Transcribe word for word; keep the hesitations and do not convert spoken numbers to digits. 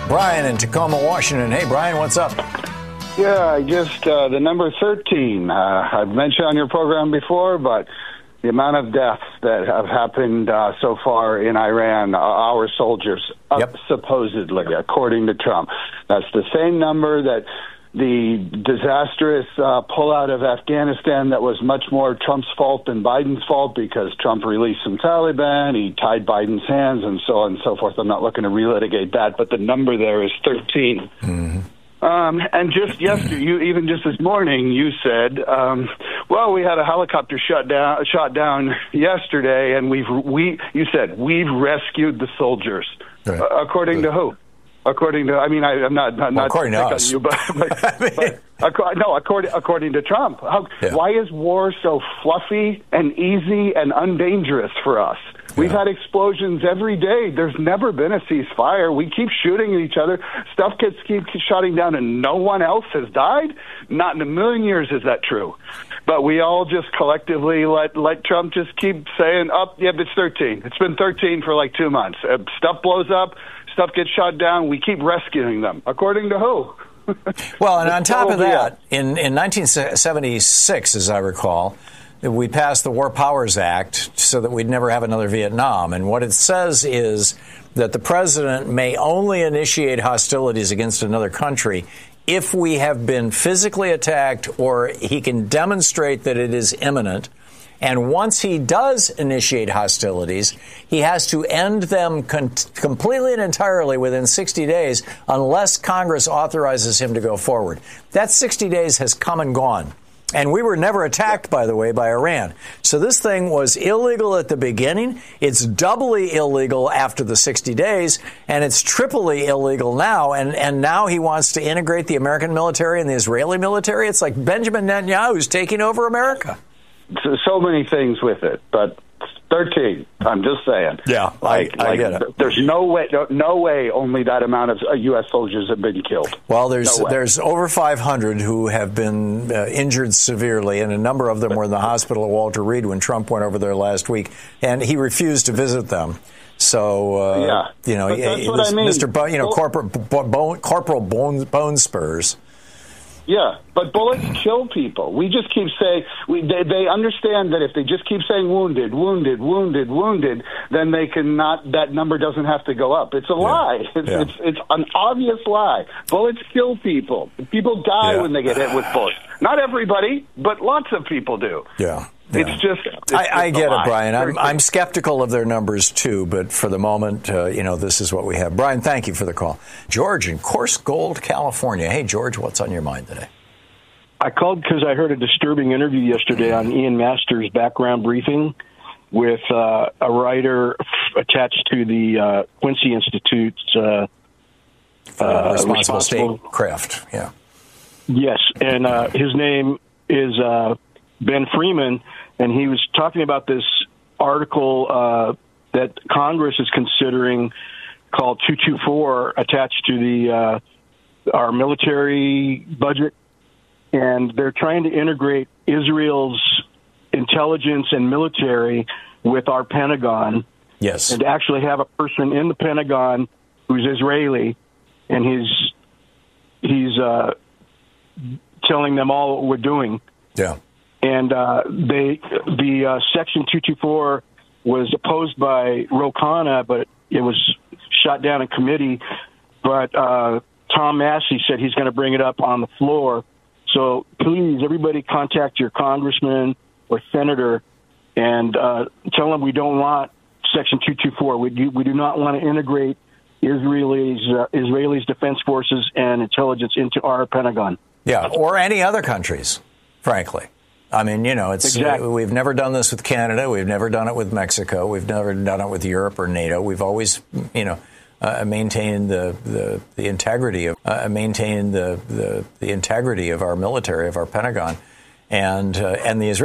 Brian in Tacoma, Washington. Hey, Brian, what's up? Yeah, I just, uh, the number thirteen, uh, I've mentioned on your program before, but the amount of deaths that have happened uh, so far in Iran, uh, our soldiers, uh, yep. supposedly, according to Trump. That's the same number that the disastrous uh, pullout of Afghanistan that was much more Trump's fault than Biden's fault because Trump released some Taliban, he tied Biden's hands, and so on and so forth. I'm not looking to relitigate that, but the number there is thirteen. Mm-hmm. Um, and just yesterday, you even just this morning, you said, um, "Well, we had a helicopter shot down, shot down yesterday, and we've we." You said we've rescued the soldiers, right. uh, according right. to who? According to, I mean, I, I'm not, not, well, not according to us. You, but, but, I mean, but no, according according to Trump. How, yeah. Why is war so fluffy and easy and undangerous for us? We've yeah. had explosions every day. There's never been a ceasefire. We keep shooting at each other. Stuff gets keep shutting down, and no one else has died. Not in a million years is that true. But we all just collectively let let Trump just keep saying, "Up, oh, yeah, it's thirteen. It's been thirteen for like two months. Uh, stuff blows up." Stuff gets shot down. We keep rescuing them. According to who? Well, and on top of that, in, in nineteen seventy-six, as I recall, we passed the War Powers Act so that we'd never have another Vietnam. And what it says is that the president may only initiate hostilities against another country if we have been physically attacked or he can demonstrate that it is imminent. And once he does initiate hostilities, he has to end them con- completely and entirely within sixty days unless Congress authorizes him to go forward. That sixty days has come and gone. And we were never attacked, by the way, by Iran. So this thing was illegal at the beginning. It's doubly illegal after the sixty days, and it's triply illegal now. And, and now he wants to integrate the American military and the Israeli military. It's like Benjamin Netanyahu's taking over America. So, so many things with it, but thirteen. I'm just saying. Yeah, like, I, I like, get it. There's no way, no, no way. Only that amount of U S soldiers have been killed. Well, there's no there's over five hundred who have been uh, injured severely, and a number of them were in the hospital at Walter Reed when Trump went over there last week, and he refused to visit them. So, uh, yeah. you know, that's what I mean. Mister Bo- you know, Corporal Bone, Corporal Bone, Bone Spurs. Yeah, but bullets kill people. We just keep saying, we, they, they understand that if they just keep saying wounded, wounded, wounded, wounded, then they can not, that number doesn't have to go up. It's a yeah. lie. It's, yeah. it's it's an obvious lie. Bullets kill people. People die yeah. when they get hit with bullets. Not everybody, but lots of people do. Yeah. Yeah. It's just. It's I, just I get it, Brian. I'm, I'm skeptical of their numbers too, but for the moment, uh, you know, this is what we have. Brian, thank you for the call. George in Coarse Gold, California. Hey, George, what's on your mind today? I called because I heard a disturbing interview yesterday on Ian Masters' Background Briefing with uh, a writer attached to the uh, Quincy Institute's uh, uh, responsible, responsible statecraft. Yeah. Yes, and uh, his name is uh, Ben Freeman, and he was talking about this article uh, that Congress is considering called two twenty-four attached to the uh, our military budget, and they're trying to integrate Israel's intelligence and military with our Pentagon. Yes, and to actually have a person in the Pentagon who's Israeli, and he's he's uh, telling them all what we're doing. Yeah. And uh, they, the uh, Section two twenty-four was opposed by Ro Khanna, but it was shot down in committee. But uh, Tom Massey said he's going to bring it up on the floor. So please, everybody contact your congressman or senator and uh, tell them we don't want Section two twenty-four. We do, we do not want to integrate Israelis, uh, Israelis' defense forces and intelligence into our Pentagon. Yeah, or any other countries, frankly. I mean, you know, it's exactly. We've never done this with Canada. We've never done it with Mexico. We've never done it with Europe or NATO. We've always, you know, uh, maintained the, the, the integrity of uh, maintained the, the the integrity of our military, of our Pentagon, and uh, and the Israelis.